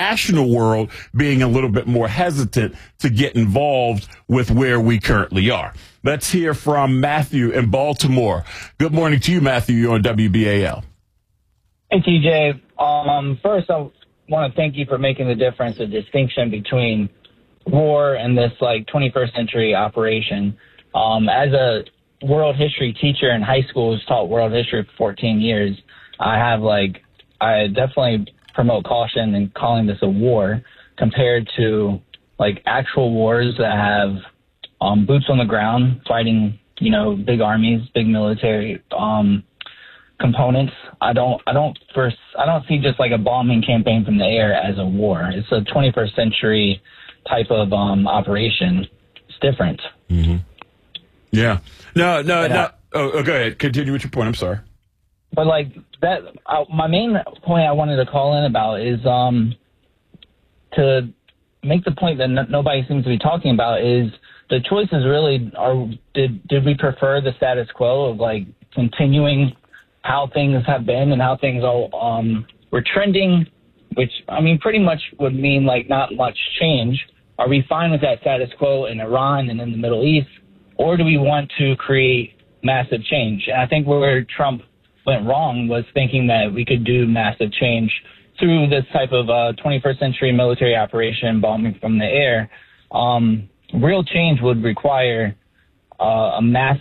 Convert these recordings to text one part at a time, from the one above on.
international world being a little bit more hesitant to get involved with where we currently are. Let's hear from Matthew in Baltimore. Good morning to you, Matthew. You're on WBAL. Hey, TJ. First, I want to thank you for making the difference, the distinction between war and this 21st century operation. As a world history teacher in high school who's taught world history for 14 years, I definitely promote caution in calling this a war compared to actual wars that have boots on the ground fighting, big armies, big military components. I don't see just a bombing campaign from the air as a war. It's a 21st century type of operation. It's different. Mm-hmm. Yeah. No. Oh, go ahead. Continue with your point. I'm sorry. But my main point I wanted to call in about is to make the point that nobody seems to be talking about is the choices really are, did we prefer the status quo of continuing how things have been and how things were trending, which pretty much would mean not much change. Are we fine with that status quo in Iran and in the Middle East, or do we want to create massive change? And I think where Trump went wrong was thinking that we could do massive change through this type of 21st century military operation, bombing from the air. Real change would require a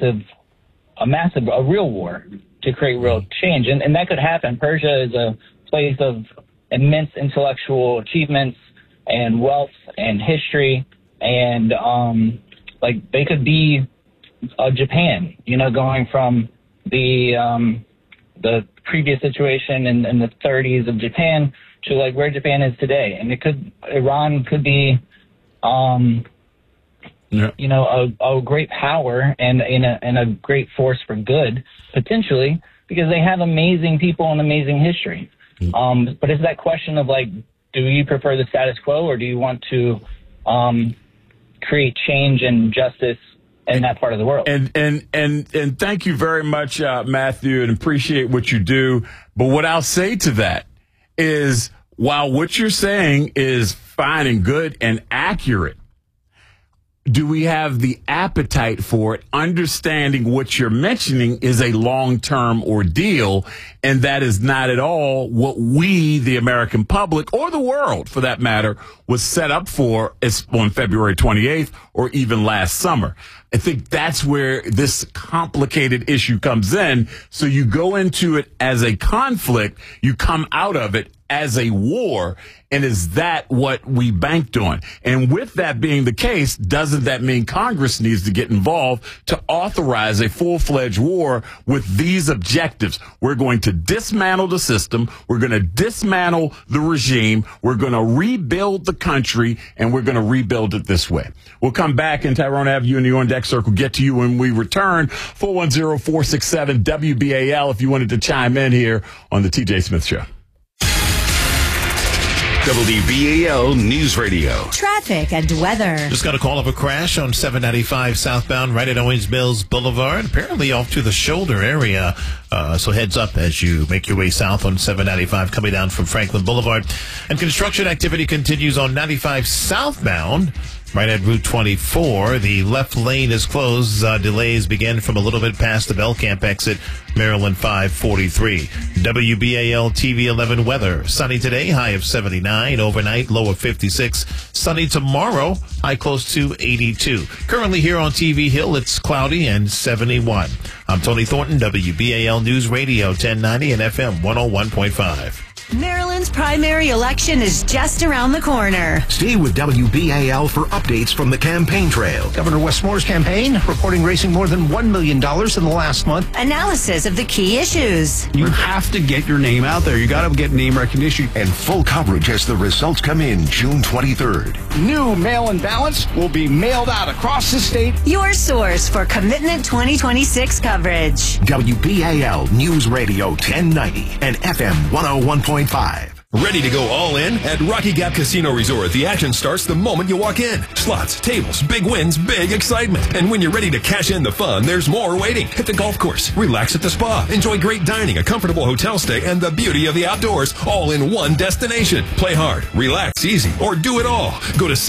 real war to create real change. And that could happen. Persia is a place of immense intellectual achievements and wealth and history. And they could be Japan, going from the previous situation in the 30s of Japan to where Japan is today. And Iran could be, a great power and a great force for good, potentially, because they have amazing people and amazing history. But it's that question of do you prefer the status quo, or do you want to create change and justice in that part of the world? And thank you very much, Matthew, and appreciate what you do. But what I'll say to that is, while what you're saying is fine and good and accurate, do we have the appetite for it, understanding what you're mentioning is a long-term ordeal, and that is not at all what we, the American public, or the world, for that matter, was set up for on February 28th or even last summer. I think that's where this complicated issue comes in. So you go into it as a conflict, you come out of it as a war, and is that what we banked on? And with that being the case, doesn't that mean Congress needs to get involved to authorize a full-fledged war with these objectives? We're going to dismantle the system, we're going to dismantle the regime, we're going to rebuild the country, and we're going to rebuild it this way. We'll come back, and Tyrone Avenue in the On Deck Circle get to you when we return. 410-467-WBAL if you wanted to chime in here on the TJ Smith Show. WBAL News Radio. Traffic and weather. Just got a call of a crash on 795 southbound right at Owings Mills Boulevard, apparently off to the shoulder area. So heads up as you make your way south on 795 coming down from Franklin Boulevard. And construction activity continues on 95 southbound right at Route 24. The left lane is closed. Delays begin from a little bit past the Belcamp exit, Maryland 543. WBAL TV 11 weather. Sunny today, high of 79. Overnight, low of 56. Sunny tomorrow, high close to 82. Currently here on TV Hill, it's cloudy and 71. I'm Tony Thornton, WBAL News Radio 1090 and FM 101.5. Maryland's primary election is just around the corner. Stay with WBAL for updates from the campaign trail. Governor Wes Moore's campaign reporting raising more than $1 million in the last month. Analysis of the key issues. You have to get your name out there. You got to get name recognition. And full coverage as the results come in June 23rd. New mail-in ballots will be mailed out across the state. Your source for Commitment 2026 coverage. WBAL News Radio 1090 and FM 101.5. Ready to go all in? At Rocky Gap Casino Resort, the action starts the moment you walk in. Slots, tables, big wins, big excitement. And when you're ready to cash in the fun, there's more waiting. Hit the golf course, relax at the spa, enjoy great dining, a comfortable hotel stay, and the beauty of the outdoors, all in one destination. Play hard, relax easy, or do it all. Go to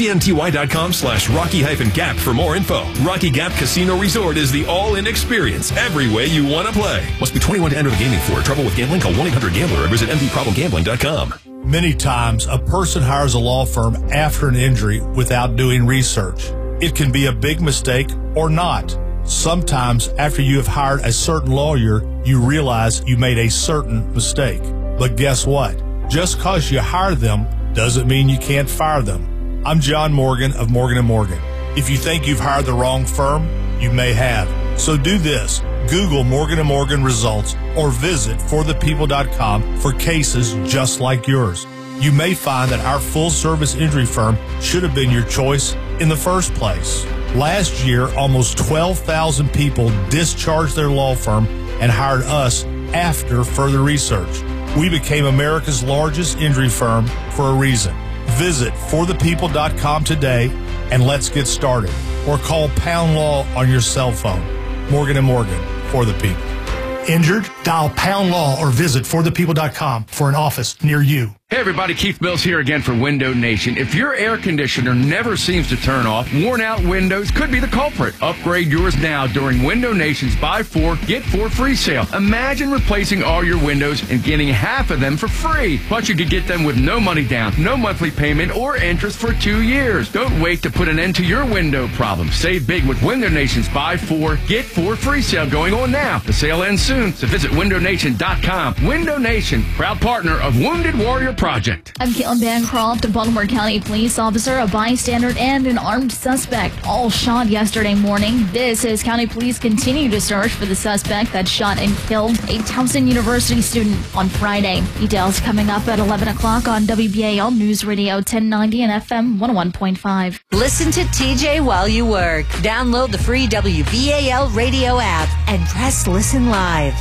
cnty.com/Rocky-Gap for more info. Rocky Gap Casino Resort is the all-in experience every way you want to play. Must be 21 to enter the gaming floor. Trouble with gambling? Call 1-800-GAMBLER or visit mdproblemgambling.com. Many times, a person hires a law firm after an injury without doing research. It can be a big mistake or not. Sometimes, after you have hired a certain lawyer, you realize you made a certain mistake. But guess what? Just because you hire them doesn't mean you can't fire them. I'm John Morgan of Morgan & Morgan. If you think you've hired the wrong firm, you may have. So do this. Google Morgan & Morgan results or visit forthepeople.com for cases just like yours. You may find that our full-service injury firm should have been your choice in the first place. Last year, almost 12,000 people discharged their law firm and hired us after further research. We became America's largest injury firm for a reason. Visit forthepeople.com today and let's get started. Or call Pound Law on your cell phone. Morgan & Morgan, for the people. Injured? Dial Pound Law or visit forthepeople.com for an office near you. Hey everybody, Keith Mills here again for Window Nation. If your air conditioner never seems to turn off, worn out windows could be the culprit. Upgrade yours now during Window Nation's Buy 4, Get 4 free sale. Imagine replacing all your windows and getting half of them for free. Plus you could get them with no money down, no monthly payment, or interest for 2 years. Don't wait to put an end to your window problem. Save big with Window Nation's Buy 4, Get 4 free sale going on now. The sale ends soon, so visit windownation.com. Window Nation, proud partner of Wounded Warrior Project. I'm Caitlin Bancroft, a Baltimore County police officer, a bystander, and an armed suspect, all shot yesterday morning. This as County Police continue to search for the suspect that shot and killed a Towson University student on Friday. Details coming up at 11 o'clock on WBAL News Radio 1090 and FM 101.5. Listen to TJ while you work. Download the free WBAL radio app and press listen live.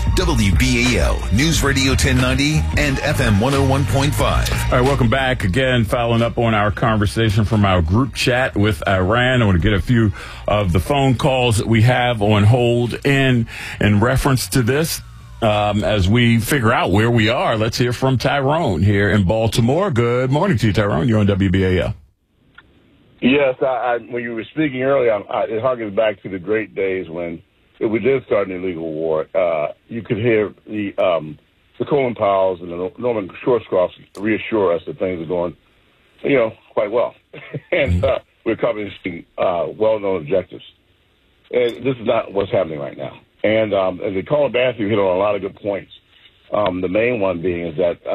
WBAL News Radio 1090 and FM 101.5. All right, welcome back again. Following up on our conversation from our group chat with Iran, I want to get a few of the phone calls that we have on hold in reference to this. As we figure out where we are, let's hear from Tyrone here in Baltimore. Good morning to you, Tyrone. You're on WBAL. Yes, when you were speaking earlier, it harkens back to the great days when we did start an illegal war. You could hear the Colin Powells and the Norman Schwarzkopf reassure us that things are going, quite well. And we're accomplishing well-known objectives. And this is not what's happening right now. And as Colin Matthew hit on a lot of good points. The main one being is that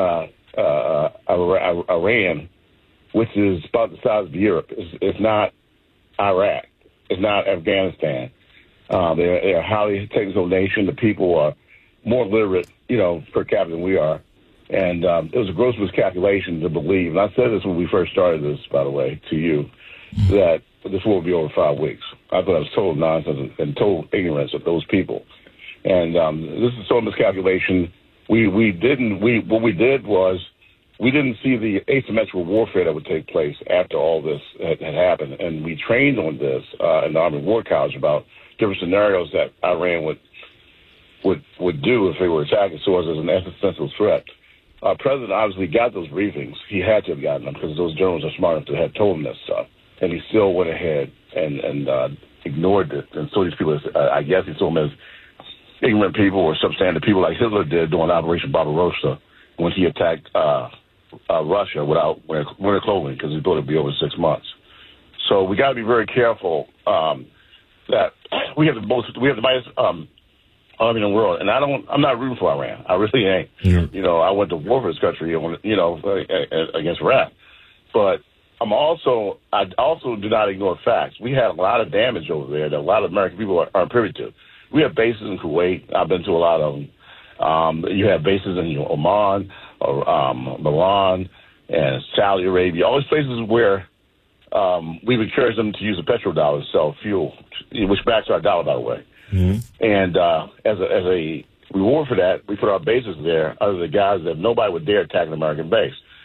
Iran, which is about the size of Europe, is not Iraq. It's not Afghanistan. They're a highly technical nation. The people are more literate, per capita than we are. And it was a gross miscalculation to believe, and I said this when we first started this, by the way, to you, that this war would be over 5 weeks. I thought it was total nonsense and total ignorance of those people. And this is total miscalculation. What we did was we didn't see the asymmetrical warfare that would take place after all this had happened. And we trained on this in the Army War College about different scenarios that Iran would do if they were attacking us as an existential threat. Our president obviously got those briefings. He had to have gotten them because those generals are smart enough to have told him this stuff. And he still went ahead and ignored it. And so these people, I guess he saw them as ignorant people or substandard people like Hitler did during Operation Barbarossa when he attacked Russia without winter clothing because he thought it would be over 6 months. So we got to be very careful that we have the biggest army in the world, and I'm not rooting for Iran. I really ain't. Yeah. I went to war for this country, against Iraq. But I also do not ignore facts. We had a lot of damage over there that a lot of American people aren't privy to. We have bases in Kuwait. I've been to a lot of them. You have bases in Oman, or Milan, and Saudi Arabia. All these places where we've encouraged them to use the petrodollar to sell fuel, which backs our dollar, by the way. Mm-hmm. And as a reward for that, we put our bases there under the guise that nobody would dare attack an American base.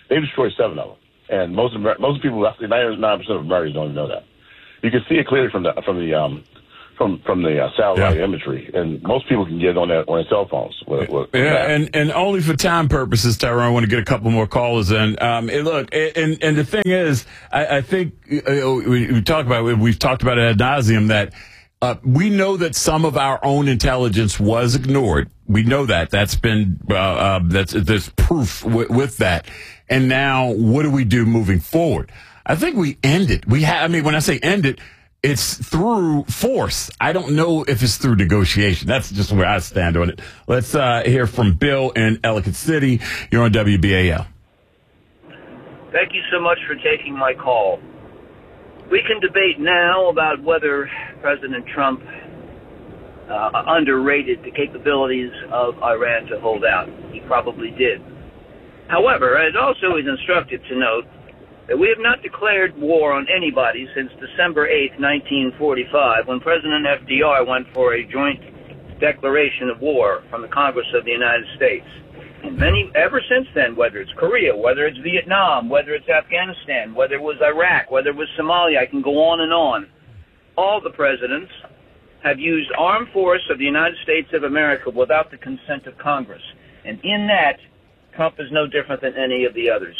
They destroyed 7 of them. And most people, actually 99% of Americans don't even know that. You can see it clearly from the satellite imagery, and most people can get it on their cell phones. And only for time purposes, Tyrone, I want to get a couple more callers in. And the thing is, I think we've talked about it ad nauseum that we know that some of our own intelligence was ignored. We know that. That's been there's proof with that. And now, what do we do moving forward? I think we end it. When I say end it, it's through force. I don't know if it's through negotiation. That's just where I stand on it. Let's hear from Bill in Ellicott City. You're on WBAL. Thank you so much for taking my call. We can debate now about whether President Trump underrated the capabilities of Iran to hold out. He probably did. However, it also is instructive to note that we have not declared war on anybody since December 8, 1945, when President FDR went for a joint declaration of war from the Congress of the United States. And ever since then, whether it's Korea, whether it's Vietnam, whether it's Afghanistan, whether it was Iraq, whether it was Somalia, I can go on and on. All the presidents have used armed force of the United States of America without the consent of Congress. And in that, Trump is no different than any of the others.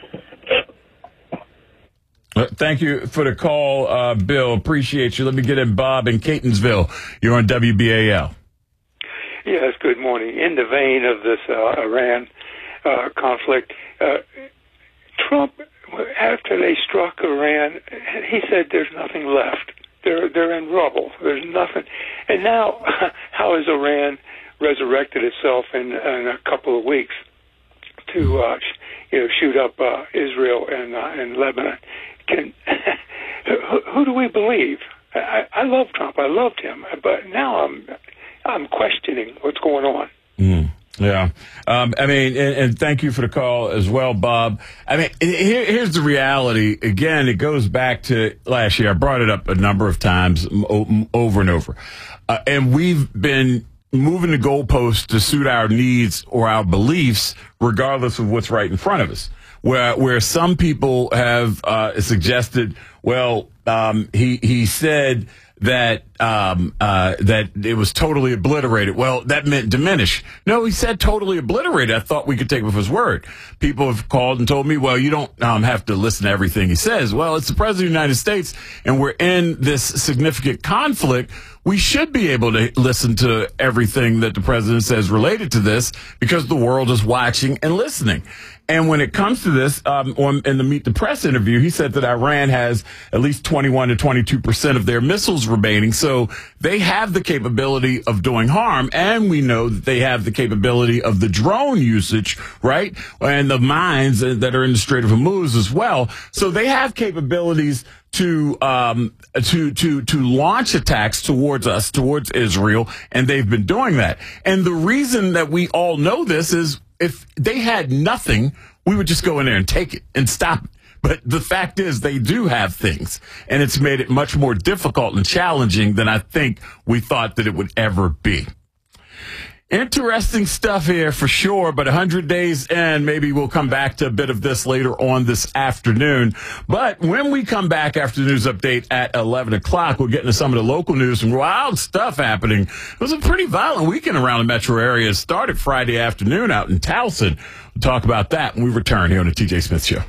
Thank you for the call, Bill. Appreciate you. Let me get in Bob in Catonsville. You're on WBAL. Yes, good morning. In the vein of this Iran conflict, Trump, after they struck Iran, he said there's nothing left. They're in rubble. There's nothing. And now, how has Iran resurrected itself in a couple of weeks to shoot up Israel and Lebanon? Who do we believe? I love Trump. I loved him, but now I'm questioning what's going on. Yeah. And thank you for the call as well, Bob. Here's the reality. Again, it goes back to last year. I brought it up a number of times over and over. And we've been moving the goalposts to suit our needs or our beliefs, regardless of what's right in front of us. Where some people have suggested, he said that that it was totally obliterated. Well, that meant diminish. No, he said totally obliterated. I thought we could take him for his word. People have called and told me, well, you don't have to listen to everything he says. Well, it's the President of the United States, and we're in this significant conflict. We should be able to listen to everything that the president says related to this because the world is watching and listening. And when it comes to this, in the Meet the Press interview, he said that Iran has at least 21 to 22% of their missiles remaining. So they have the capability of doing harm. And we know that they have the capability of the drone usage, right? And the mines that are in the Strait of Hormuz as well. So they have capabilities to launch attacks towards us, towards Israel. And they've been doing that. And the reason that we all know this is, if they had nothing, we would just go in there and take it and stop it. But the fact is they do have things, and it's made it much more difficult and challenging than I think we thought that it would ever be. Interesting stuff here for sure, but 100 days in, maybe we'll come back to a bit of this later on this afternoon. But when we come back after the news update at 11 o'clock, we'll get into some of the local news, some wild stuff happening. It was a pretty violent weekend around the metro area. It started Friday afternoon out in Towson. We'll talk about that when we return here on the TJ Smith Show.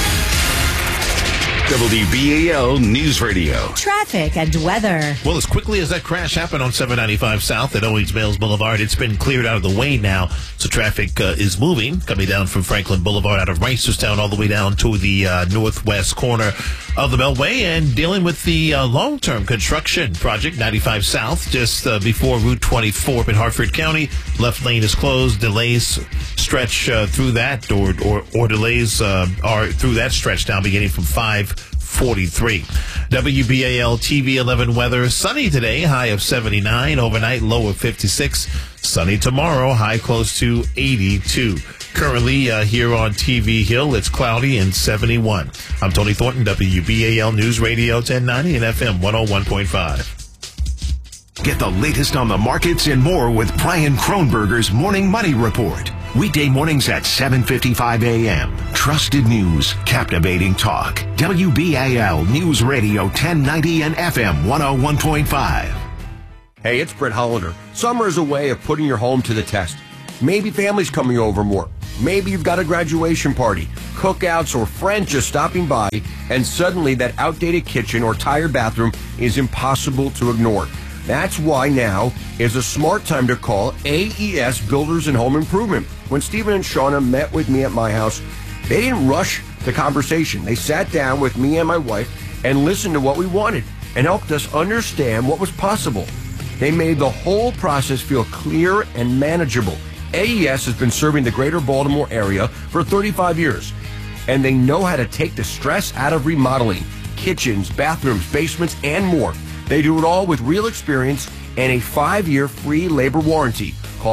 WBAL News Radio. Traffic and weather. Well, as quickly as that crash happened on 795 South at Owings Mills Boulevard, it's been cleared out of the way now. So traffic is moving, coming down from Franklin Boulevard out of Reisterstown all the way down to the northwest corner of the Beltway, and dealing with the long-term construction project, 95 South, just before Route 24 in Hartford County. Left lane is closed. Delays stretch through that, or delays are through that stretch now, beginning from 5:43. WBAL TV 11 weather. Sunny today, high of 79. Overnight, low of 56. Sunny tomorrow, high close to 82. Currently here on TV Hill, it's cloudy and 71. I'm Tony Thornton, WBAL News Radio 1090 and FM 101.5. Get the latest on the markets and more with Brian Kronberger's Morning Money Report. Weekday mornings at 7:55 a.m. Trusted news, captivating talk. WBAL News Radio 1090 and FM 101.5. Hey, it's Brett Hollander. Summer is a way of putting your home to the test. Maybe family's coming over more. Maybe you've got a graduation party, cookouts, or friends just stopping by, and suddenly that outdated kitchen or tired bathroom is impossible to ignore. That's why now is a smart time to call AES Builders and Home Improvement. When Stephen and Shauna met with me at my house, they didn't rush the conversation. They sat down with me and my wife and listened to what we wanted and helped us understand what was possible. They made the whole process feel clear and manageable. AES has been serving the greater Baltimore area for 35 years, and they know how to take the stress out of remodeling kitchens, bathrooms, basements, and more. They do it all with real experience and a 5-year free labor warranty. Call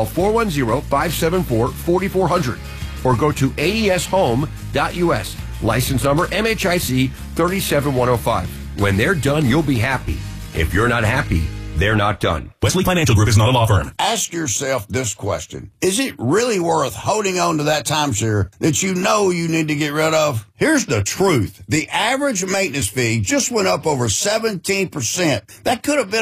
410-574-4400 or go to aeshome.us. License number MHIC 37105. When they're done, you'll be happy. If you're not happy, they're not done. Wesley Financial Group is not a law firm. Ask yourself this question. Is it really worth holding on to that timeshare that you know you need to get rid of? Here's the truth. The average maintenance fee just went up over 17%. That could have been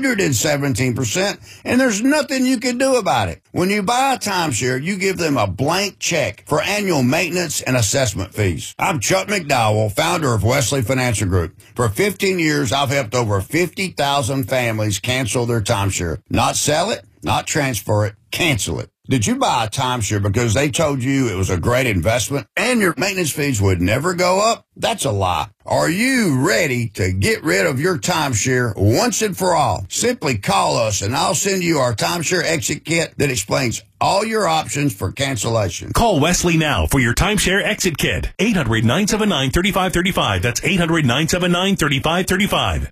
117%, and there's nothing you can do about it. When you buy a timeshare, you give them a blank check for annual maintenance and assessment fees. I'm Chuck McDowell, founder of Wesley Financial Group. For 15 years, I've helped over 50,000 families cancel their timeshare. Not sell it, not transfer it, cancel it. Did you buy a timeshare because they told you it was a great investment and your maintenance fees would never go up? That's a lie. Are you ready to get rid of your timeshare once and for all? Simply call us and I'll send you our timeshare exit kit that explains all your options for cancellation. Call Wesley now for your timeshare exit kit. 800-979-3535. That's 800-979-3535.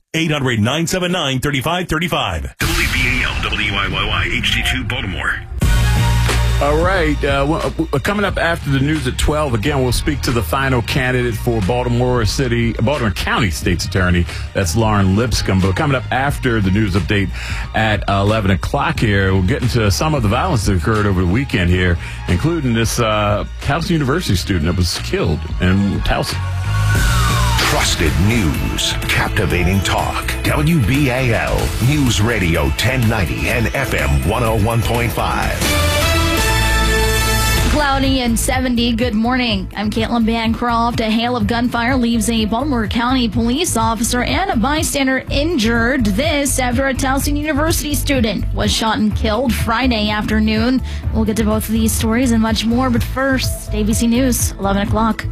800-979-3535. WBAL, WIYY, HD2 Baltimore. All right. Coming up after the news at 12, again, we'll speak to the final candidate for Baltimore County State's Attorney. That's Lauren Lipscomb. But coming up after the news update at 11 o'clock here, we'll get into some of the violence that occurred over the weekend here, including this Towson University student that was killed in Towson. Trusted news, captivating talk. WBAL News Radio 1090 and FM 101.5. Cloudy and 70. Good morning. I'm Caitlin Bancroft. A hail of gunfire leaves a Baltimore County police officer and a bystander injured. This after a Towson University student was shot and killed Friday afternoon. We'll get to both of these stories and much more. But first, ABC News, 11 o'clock.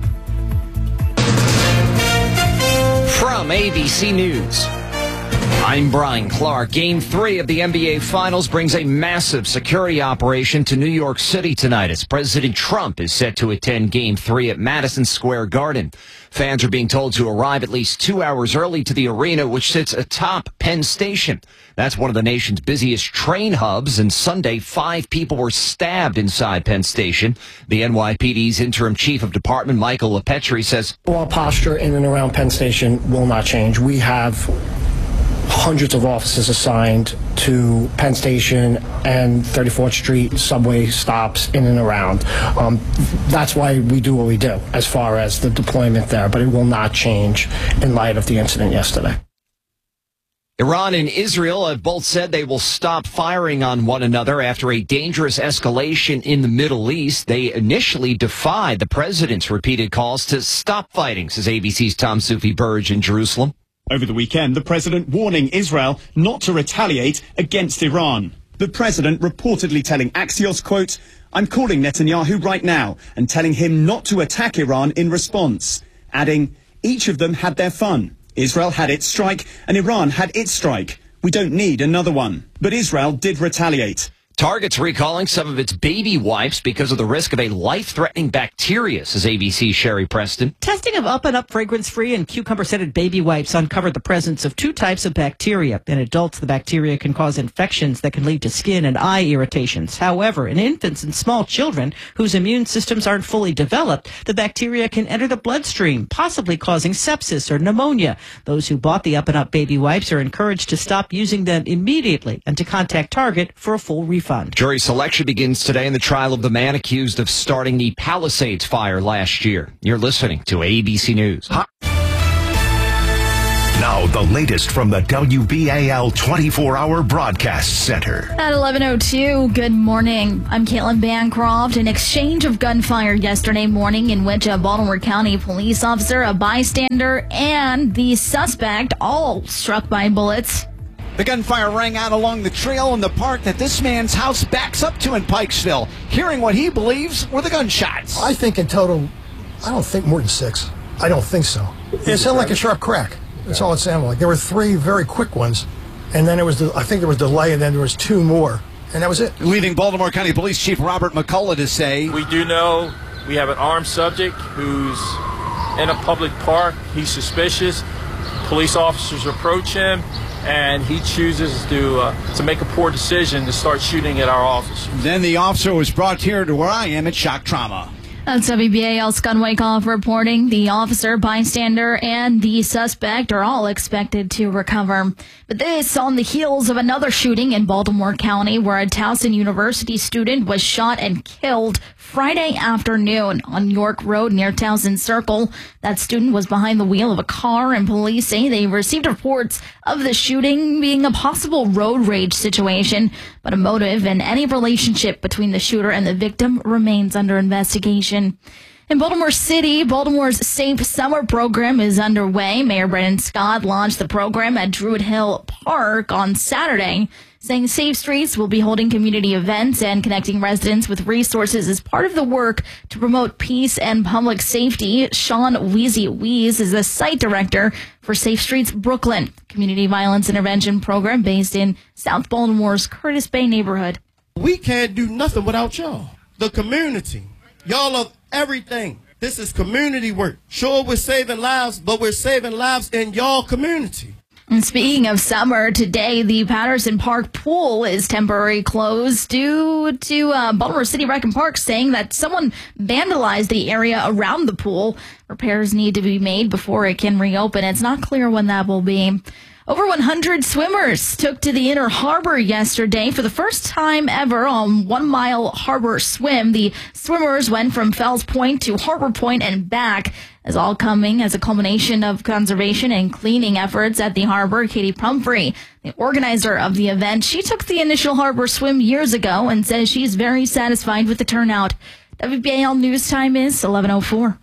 From ABC News, I'm Brian Clark. Game 3 of the NBA Finals brings a massive security operation to New York City tonight as President Trump is set to attend Game 3 at Madison Square Garden. Fans are being told to arrive at least 2 hours early to the arena, which sits atop Penn Station. That's one of the nation's busiest train hubs, and Sunday, 5 people were stabbed inside Penn Station. The NYPD's interim chief of department, Michael LaPetri, says, Our posture in and around Penn Station will not change. We have hundreds of officers assigned to Penn Station and 34th Street subway stops in and around. That's why we do what we do as far as the deployment there, but it will not change in light of the incident yesterday. Iran and Israel have both said they will stop firing on one another after a dangerous escalation in the Middle East. They initially defied the president's repeated calls to stop fighting, says ABC's Tom Soufi-Burge in Jerusalem. Over the weekend, the president warning Israel not to retaliate against Iran. The president reportedly telling Axios, quote, I'm calling Netanyahu right now and telling him not to attack Iran in response, adding, each of them had their fun. Israel had its strike and Iran had its strike. We don't need another one. But Israel did retaliate. Target's recalling some of its baby wipes because of the risk of a life-threatening bacteria, says ABC's Sherry Preston. Testing of Up and Up fragrance-free and cucumber-scented baby wipes uncovered the presence of 2 types of bacteria. In adults, the bacteria can cause infections that can lead to skin and eye irritations. However, in infants and small children whose immune systems aren't fully developed, the bacteria can enter the bloodstream, possibly causing sepsis or pneumonia. Those who bought the Up and Up baby wipes are encouraged to stop using them immediately and to contact Target for a full refund. fund. Jury selection begins today in the trial of the man accused of starting the Palisades fire last year. You're listening to ABC News. Now, the latest from the WBAL 24-hour broadcast center. At 11:02, good morning. I'm Caitlin Bancroft. An exchange of gunfire yesterday morning in which a Baltimore County police officer, a bystander, and the suspect all struck by bullets. The gunfire rang out along the trail in the park that this man's house backs up to in Pikesville, hearing what he believes were the gunshots. I think in total, I don't think more than 6. I don't think so. It sounded like a sharp crack. That's all it sounded like. There were 3 very quick ones, and then I think there was delay, and then there was 2 more, and that was it. Leaving Baltimore County Police Chief Robert McCullough to say, we do know we have an armed subject who's in a public park. He's suspicious. Police officers approach him, and he chooses to make a poor decision to start shooting at our officers. Then the officer was brought here to where I am at Shock Trauma. That's WBAL Scott Wyckoff reporting. The officer, bystander, and the suspect are all expected to recover. But this on the heels of another shooting in Baltimore County where a Towson University student was shot and killed Friday afternoon on York Road near Towson Circle. That student was behind the wheel of a car, and police say they received reports of the shooting being a possible road rage situation. But a motive and any relationship between the shooter and the victim remains under investigation. In Baltimore City, Baltimore's Safe Summer program is underway. Mayor Brennan Scott launched the program at Druid Hill Park on Saturday, saying Safe Streets will be holding community events and connecting residents with resources as part of the work to promote peace and public safety. Sean Weezy is the site director for Safe Streets Brooklyn, community violence intervention program based in South Baltimore's Curtis Bay neighborhood. We can't do nothing without y'all. The community. Y'all are everything. This is community work. Sure, we're saving lives, but we're saving lives in y'all community. And speaking of summer, today the Patterson Park pool is temporarily closed due to Baltimore City Rec and Park saying that someone vandalized the area around the pool. Repairs need to be made before it can reopen. It's not clear when that will be. Over 100 swimmers took to the Inner Harbor yesterday for the first time ever on 1 mile harbor swim. The swimmers went from Fells Point to Harbor Point and back, as all coming as a culmination of conservation and cleaning efforts at the harbor. Katie Pumphrey, the organizer of the event, she took the initial harbor swim years ago and says she's very satisfied with the turnout. WBAL News Time is 11:04.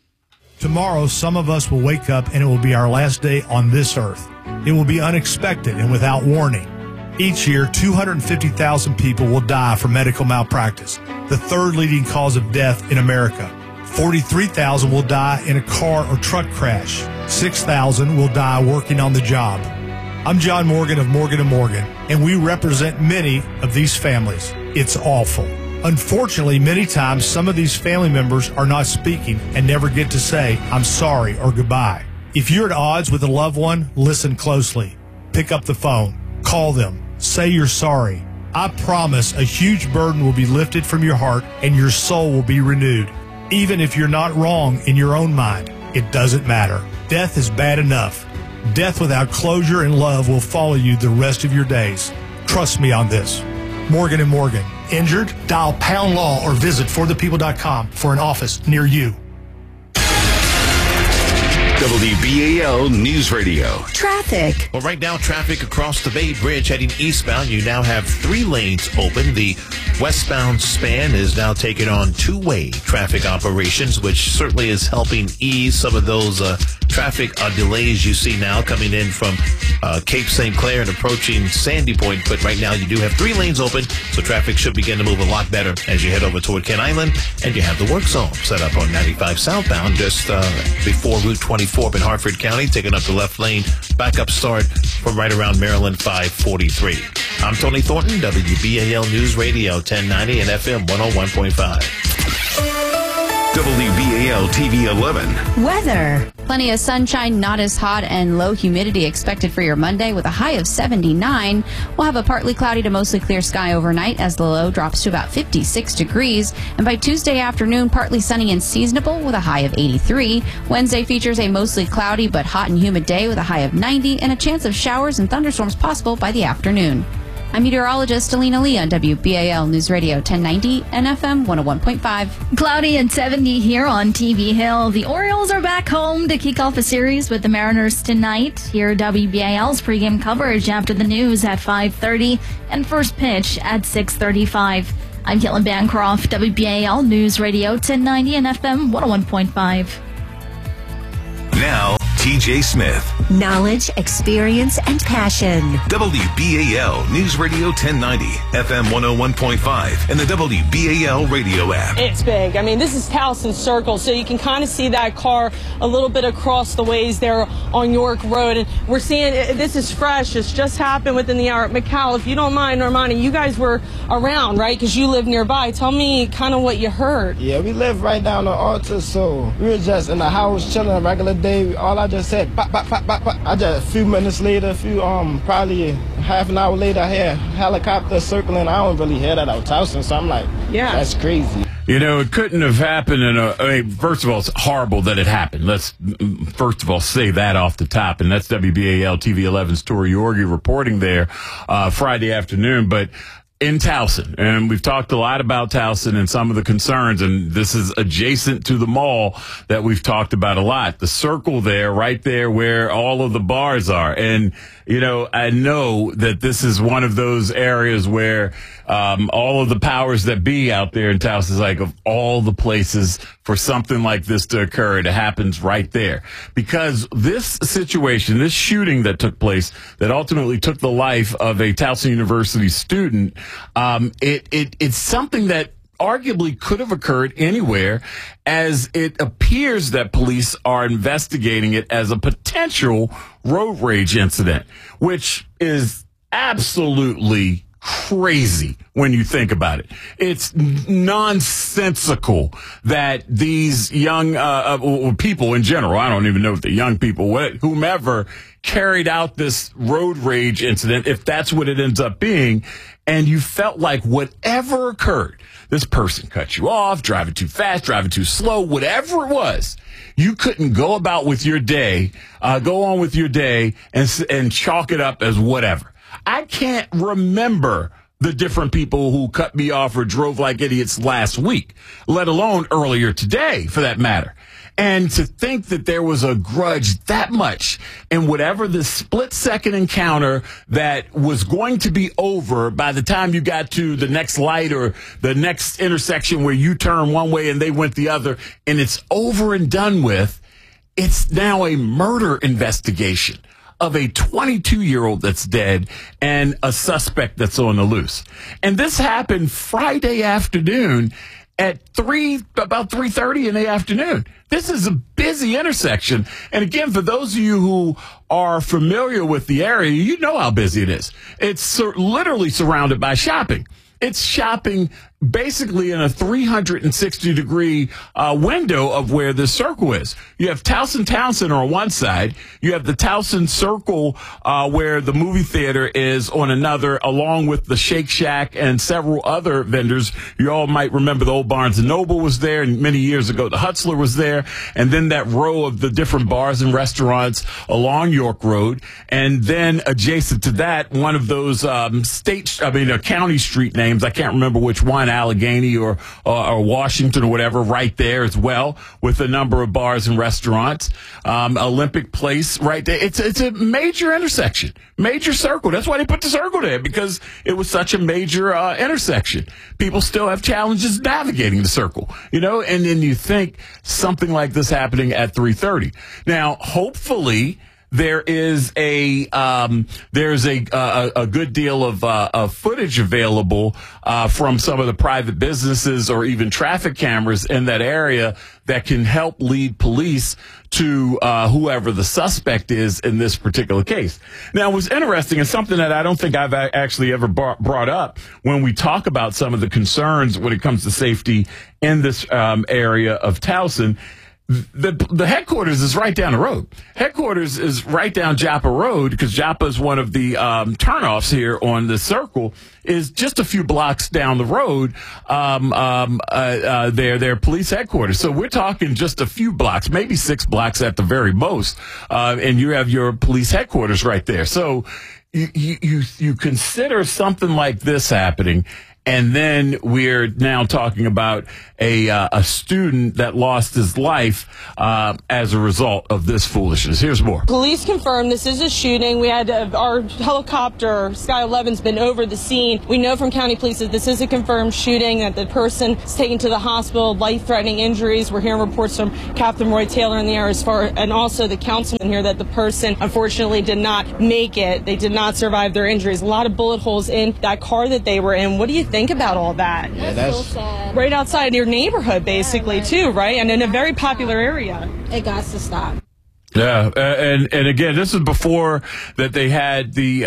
Tomorrow, some of us will wake up and it will be our last day on this earth. It will be unexpected and without warning. Each year, 250,000 people will die from medical malpractice, the third leading cause of death in America. 43,000 will die in a car or truck crash. 6,000 will die working on the job. I'm John Morgan of Morgan & Morgan, and we represent many of these families. It's awful. Unfortunately, many times some of these family members are not speaking and never get to say, I'm sorry or goodbye. If you're at odds with a loved one, listen closely. Pick up the phone. Call them. Say you're sorry. I promise a huge burden will be lifted from your heart and your soul will be renewed. Even if you're not wrong in your own mind, it doesn't matter. Death is bad enough. Death without closure and love will follow you the rest of your days. Trust me on this. Morgan & Morgan. Injured? Dial pound law or visit forthepeople.com for an office near you. WBAL News Radio. Traffic. Well, right now, traffic across the Bay Bridge heading eastbound. You now have 3 lanes open. The westbound span is now taking on 2-way traffic operations, which certainly is helping ease some of those traffic delays you see now coming in from Cape St. Clair and approaching Sandy Point. But right now, you do have 3 lanes open, so traffic should begin to move a lot better as you head over toward Kent Island. And you have the work zone set up on 95 southbound just before Route 24 in Hartford County, taking up the left lane. Backup start from right around Maryland 543. I'm Tony Thornton, WBAL News Radio 1090 and FM 101.5. WBAL TV 11. Weather. Plenty of sunshine, not as hot, and low humidity expected for your Monday with a high of 79. We'll have a partly cloudy to mostly clear sky overnight as the low drops to about 56 degrees. And by Tuesday afternoon, partly sunny and seasonable with a high of 83. Wednesday features a mostly cloudy but hot and humid day with a high of 90 and a chance of showers and thunderstorms possible by the afternoon. I'm meteorologist Alina Lee on WBAL News Radio 1090 and FM 101.5. Cloudy and 70 here on TV Hill. The Orioles are back home to kick off a series with the Mariners tonight. Hear WBAL's pregame coverage after the news at 5:30 and first pitch at 6:35. I'm Caitlin Bancroft, WBAL News Radio 1090 and FM 101.5. Now, TJ Smith. Knowledge, experience, and passion. WBAL News Radio 1090, FM 101.5, and the WBAL radio app. It's big. I mean, this is Towson Circle, so you can kind of see that car a little bit across the ways there on York Road. And we're seeing this is fresh. It's just happened within the hour. Mikal, if you don't mind, Normani, you guys were around, right? Because you live nearby. Tell me kind of what you heard. Yeah, we live right down the Alta, so we were just in the house chilling a regular day. All I just said, pop, pop, pop, pop, pop. I just, a few minutes later, probably half an hour later, I hear helicopter circling. I don't really hear that out Towson, so I'm like, yeah, that's crazy. You know, it couldn't have happened first of all, it's horrible that it happened. Let's, first of all, say that off the top. And that's WBAL TV 11's Tori Yorgi reporting there Friday afternoon. But in Towson, and we've talked a lot about Towson and some of the concerns, and this is adjacent to the mall that we've talked about a lot. The circle there, right there where all of the bars are. And, you know, I know that this is one of those areas where all of the powers that be out there in Towson is like, of all the places for something like this to occur, it happens right there. Because this situation, this shooting that took place, that ultimately took the life of a Towson University student, it's something that arguably could have occurred anywhere, as it appears that police are investigating it as a potential road rage incident, which is absolutely crazy when you think about it. It's nonsensical that these young people in general, I don't even know if they're young people, whomever carried out this road rage incident, if that's what it ends up being, and you felt like whatever occurred, this person cut you off, driving too fast, driving too slow, whatever it was, you couldn't go on with your day and chalk it up as whatever. I can't remember the different people who cut me off or drove like idiots last week, let alone earlier today, for that matter. And to think that there was a grudge that much in whatever the split-second encounter that was going to be over by the time you got to the next light or the next intersection where you turn one way and they went the other, and it's over and done with, it's now a murder investigation of a 22-year-old that's dead and a suspect that's on the loose. And this happened Friday afternoon at about 3:30 in the afternoon. This is a busy intersection. And again, for those of you who are familiar with the area, you know how busy it is. It's literally surrounded by shopping. It's shopping basically in a 360-degree window of where the circle is. You have Towson Town Center on one side. You have the Towson Circle where the movie theater is on another, along with the Shake Shack and several other vendors. You all might remember the old Barnes & Noble was there, and many years ago the Hutzler was there, and then that row of the different bars and restaurants along York Road. And then adjacent to that, one of those county street names, I can't remember which one, Allegheny or Washington or whatever, right there as well, with a number of bars and restaurants. Olympic Place right there. It's a major intersection, major circle. That's why they put the circle there, because it was such a major intersection. People still have challenges navigating the circle, you know, and then you think something like this happening at 3:30. Now, hopefully, there is a good deal of footage available from some of the private businesses or even traffic cameras in that area that can help lead police to whoever the suspect is in this particular case. Now, what's interesting is something that I don't think I've actually ever brought up when we talk about some of the concerns when it comes to safety in this area of Towson. The headquarters is right down the road. Headquarters is right down Joppa Road, because Joppa is one of the turnoffs here on the circle, is just a few blocks down the road, their police headquarters. So we're talking just a few blocks, maybe 6 blocks at the very most, and you have your police headquarters right there. So you consider something like this happening, and then we're now talking about a student that lost his life as a result of this foolishness. Here's more. Police confirmed this is a shooting. We had our helicopter, Sky 11's been over the scene. We know from county police that this is a confirmed shooting, that the person is taken to the hospital, life-threatening injuries. We're hearing reports from Captain Roy Taylor in the air and also the councilman here that the person unfortunately did not make it. They did not survive their injuries. A lot of bullet holes in that car that they were in. What do you think about all that? Yeah, that's so sad. Right outside your neighborhood, basically, too, right? And in a very popular area. It got to stop. Yeah, and again, this is before that they had the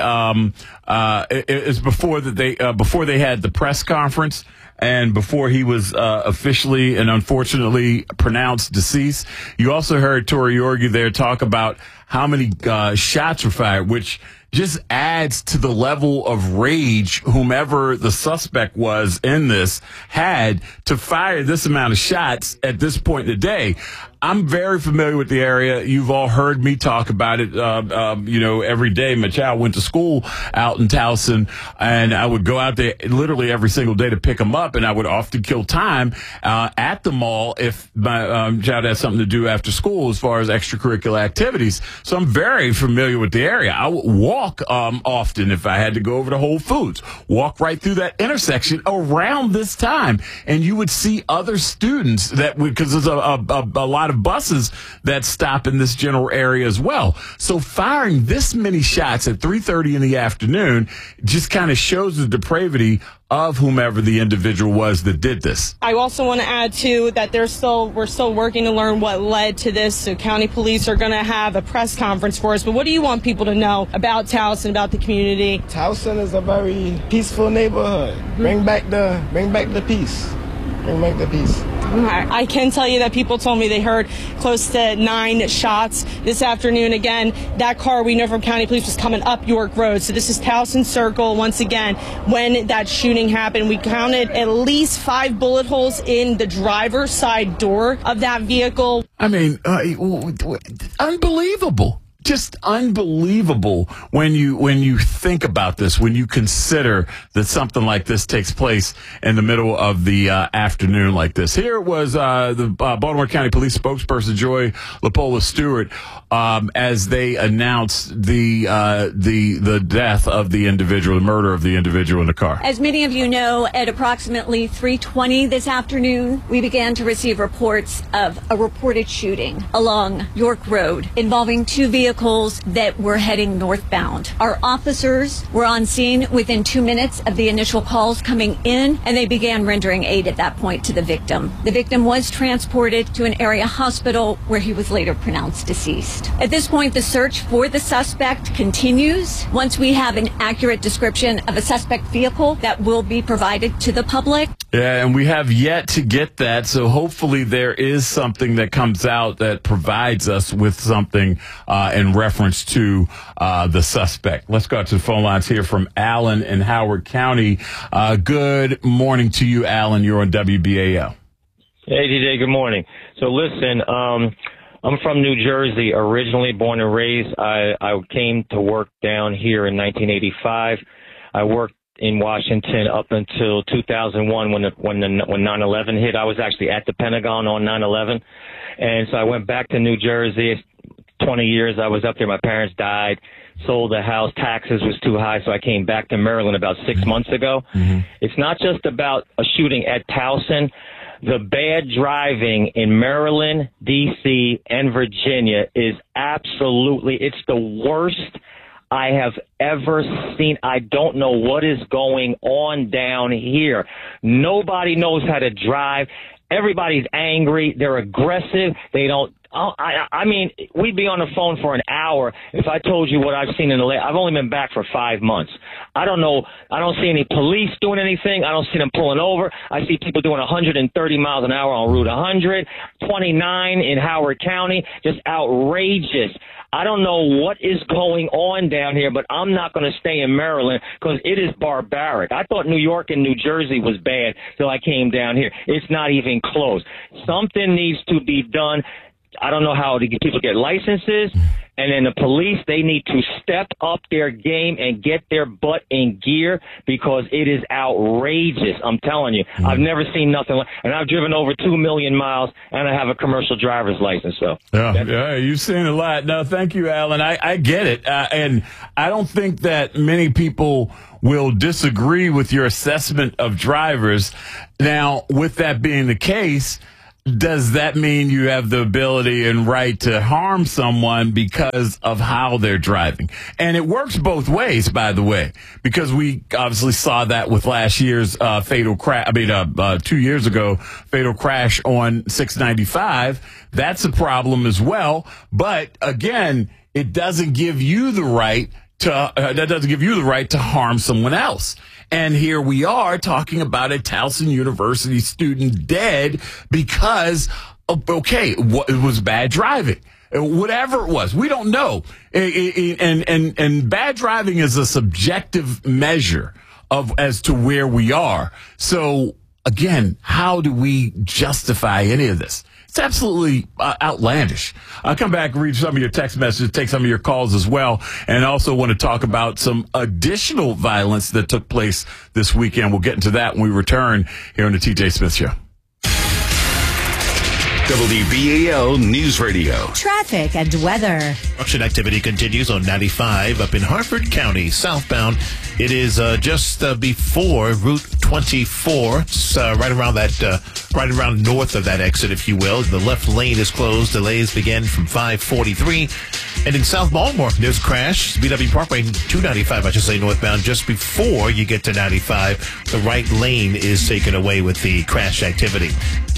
it's before that before they had the press conference, and before he was officially and unfortunately pronounced deceased. You also heard Tori Yorgi there talk about how many shots were fired, which just adds to the level of rage whomever the suspect was in this had to fire this amount of shots at this point in the day. I'm very familiar with the area. You've all heard me talk about it, every day. My child went to school out in Towson, and I would go out there literally every single day to pick him up, and I would often kill time at the mall if my child had something to do after school as far as extracurricular activities. So I'm very familiar with the area. I would walk often if I had to go over to Whole Foods, walk right through that intersection around this time, and you would see other students that would, because there's a lot of buses that stop in this general area as well. So firing this many shots at 3:30 in the afternoon just kind of shows the depravity of whomever the individual was that did this. I also want to add, too, that we're still working to learn what led to this. So county police are going to have a press conference for us. But what do you want people to know about Towson, about the community? Towson is a very peaceful neighborhood. Bring back the peace. Bring back the peace. I can tell you that people told me they heard close to 9 shots this afternoon. Again, that car we know from county police was coming up York Road. So this is Towson Circle. Once again, when that shooting happened, we counted at least 5 bullet holes in the driver's side door of that vehicle. I mean, unbelievable. Just unbelievable when you think about this, when you consider that something like this takes place in the middle of the afternoon like this. Here was the Baltimore County Police spokesperson Joy LaPola Stewart as they announced the death of the individual, the murder of the individual in the car. As many of you know, at approximately 3:20 this afternoon, we began to receive reports of a reported shooting along York Road involving 2 vehicles that were heading northbound. Our officers were on scene within 2 minutes of the initial calls coming in, and they began rendering aid at that point to the victim. The victim was transported to an area hospital where he was later pronounced deceased. At this point, the search for the suspect continues. Once we have an accurate description of a suspect vehicle, that will be provided to the public. Yeah, and we have yet to get that, so hopefully there is something that comes out that provides us with something in reference to the suspect. Let's go out to the phone lines here from Alan in Howard County. Good morning to you, Alan. You're on WBAL. Hey, DJ, good morning. So listen, I'm from New Jersey, originally born and raised. I came to work down here in 1985. I worked in Washington up until 2001 when 9/11 hit. I was actually at the Pentagon on 9/11. And so I went back to New Jersey. 20 years I was up there. My parents died, sold the house. Taxes was too high, so I came back to Maryland about 6 months ago. Mm-hmm. It's not just about a shooting at Towson. The bad driving in Maryland, D.C., and Virginia is absolutely, it's the worst I have ever seen. I don't know what is going on down here. Nobody knows how to drive. Everybody's angry. They're aggressive. They don't. I mean, we'd be on the phone for an hour if I told you what I've seen in I've only been back for 5 months. I don't know. I don't see any police doing anything. I don't see them pulling over. I see people doing 130 miles an hour on Route 100, 29 in Howard County. Just outrageous. I don't know what is going on down here, but I'm not going to stay in Maryland because it is barbaric. I thought New York and New Jersey was bad till I came down here. It's not even close. Something needs to be done. I don't know how people get licenses, And then the police, they need to step up their game and get their butt in gear because it is outrageous. I'm telling you, I've never seen nothing like, and I've driven over 2 million miles and I have a commercial driver's license. So yeah, you've seen a lot. No, thank you, Alan. I get it. And I don't think that many people will disagree with your assessment of drivers. Now, with that being the case, does that mean you have the ability and right to harm someone because of how they're driving? And it works both ways, by the way, because we obviously saw that with last year's fatal crash. 2 years ago, fatal crash on 695. That's a problem as well. But again, it doesn't give you the right to harm someone else. And here we are talking about a Towson University student dead because it was bad driving. Whatever it was, we don't know. And bad driving is a subjective measure as to where we are. So again, how do we justify any of this? It's absolutely outlandish. I'll come back and read some of your text messages, take some of your calls as well, and also want to talk about some additional violence that took place this weekend. We'll get into that when we return here on the TJ Smith Show. WBAL News Radio. Traffic and weather. Construction activity continues on 95 up in Harford County, southbound. It is just before Route 24. It's right around north of that exit, if you will. The left lane is closed. Delays begin from 543. And in South Baltimore, there's a crash. BW Parkway 295, I should say, northbound. Just before you get to 95, the right lane is taken away with the crash activity.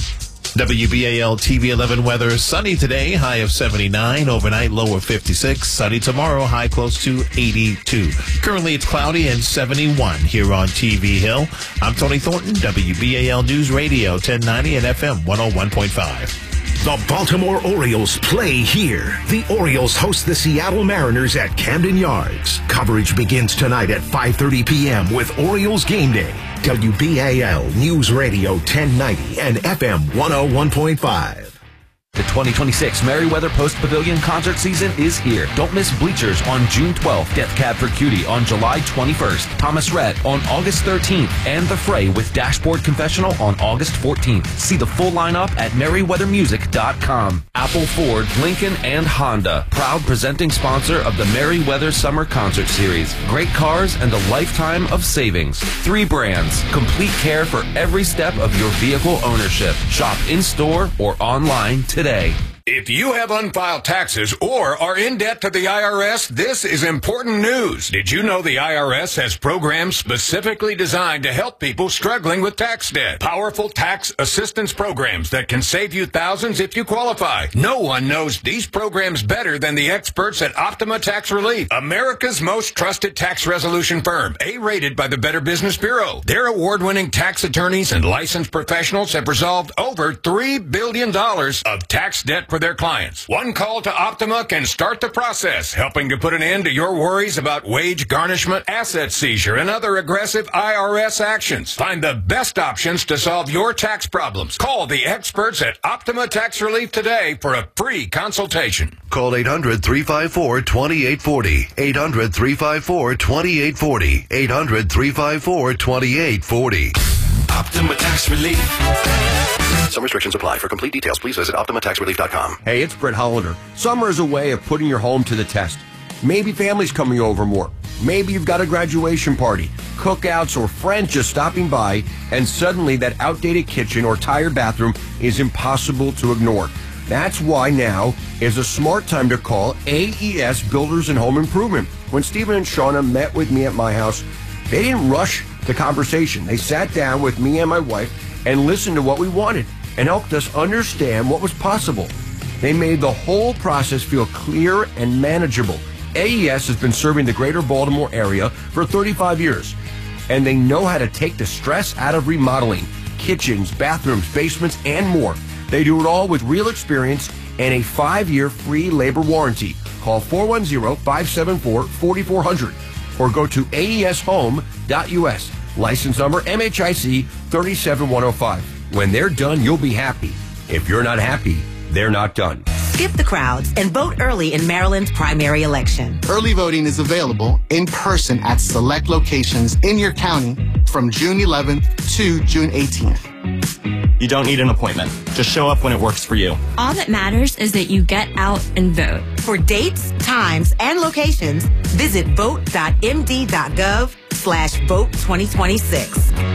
WBAL TV 11 weather. Sunny today, high of 79. Overnight, low of 56. Sunny tomorrow, high close to 82. Currently, it's cloudy and 71 here on TV Hill. I'm Tony Thornton, WBAL News Radio 1090 and FM 101.5. The Baltimore Orioles play here. The Orioles host the Seattle Mariners at Camden Yards. Coverage begins tonight at 5:30 p.m. with Orioles Game Day. WBAL News Radio 1090 and FM 101.5. The 2026 Merriweather Post Pavilion concert season is here. Don't miss Bleachers on June 12th, Death Cab for Cutie on July 21st, Thomas Rhett on August 13th, and The Fray with Dashboard Confessional on August 14th. See the full lineup at merriweathermusic.com. Apple, Ford, Lincoln, and Honda, proud presenting sponsor of the Merriweather Summer Concert Series. Great cars and a lifetime of savings. 3 brands, complete care for every step of your vehicle ownership. Shop in-store or online today. If you have unfiled taxes or are in debt to the IRS, this is important news. Did you know the IRS has programs specifically designed to help people struggling with tax debt? Powerful tax assistance programs that can save you thousands if you qualify. No one knows these programs better than the experts at Optima Tax Relief, America's most trusted tax resolution firm, A-rated by the Better Business Bureau. Their award-winning tax attorneys and licensed professionals have resolved over $3 billion of tax debt for their clients. One call to Optima can start the process, helping to put an end to your worries about wage garnishment, asset seizure, and other aggressive IRS actions. Find the best options to solve your tax problems. Call the experts at Optima Tax Relief today for a free consultation. Call 800-354-2840. 800-354-2840. 800-354-2840. Optima Tax Relief. Some restrictions apply. For complete details, please visit OptimaTaxRelief.com. Hey, it's Brett Hollander. Summer is a way of putting your home to the test. Maybe family's coming over more. Maybe you've got a graduation party, cookouts, or friends just stopping by, and suddenly that outdated kitchen or tired bathroom is impossible to ignore. That's why now is a smart time to call AES Builders and Home Improvement. When Stephen and Shauna met with me at my house, they didn't rush the conversation. They sat down with me and my wife and listened to what we wanted and helped us understand what was possible. They made the whole process feel clear and manageable. AES has been serving the greater Baltimore area for 35 years, and they know how to take the stress out of remodeling, kitchens, bathrooms, basements, and more. They do it all with real experience and a 5-year free labor warranty. Call 410-574-4400 or go to aeshome.us. License number MHIC 37105. When they're done, you'll be happy. If you're not happy, they're not done. Skip the crowds and vote early in Maryland's primary election. Early voting is available in person at select locations in your county from June 11th to June 18th. You don't need an appointment. Just show up when it works for you. All that matters is that you get out and vote. For dates, times, and locations, visit vote.md.gov/vote2026.